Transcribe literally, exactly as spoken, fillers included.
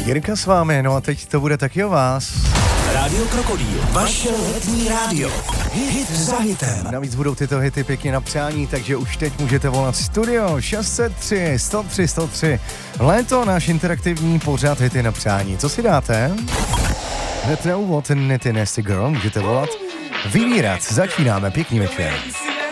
Jirka s vámi, no a teď to bude taky o vás. Rádio Krokodýl, vaše letní rádio. Hit za hitem. Navíc budou tyto hity pěkně na přání, takže už teď můžete volat studio šest set tři sto tři sto tři. Léto, náš interaktivní pořad hity na přání. Co si dáte? Hned na úvod Nitty Nasty Girl můžete volat. Vybírat, začínáme, pěkný večer.